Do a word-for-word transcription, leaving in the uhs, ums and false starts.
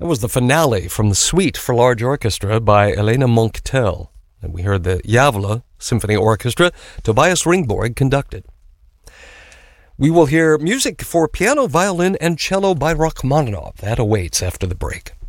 That was the finale from the Suite for Large Orchestra by Elena Monctel. And we heard the Gävle Symphony Orchestra, Tobias Ringborg conducted. We will hear music for piano, violin, and cello by Rachmaninoff. That awaits after the break.